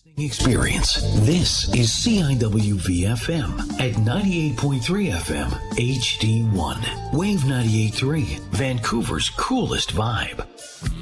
Experience. This is CIWV-FM at 98.3 FM HD1. Wave 98.3, Vancouver's coolest vibe.